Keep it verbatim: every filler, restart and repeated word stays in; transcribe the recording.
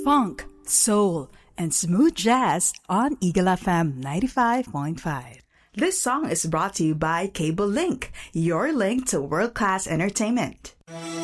funk, soul, and smooth jazz on Eagle F M ninety-five point five. This song is brought to you by Cable Link, your link to world-class entertainment.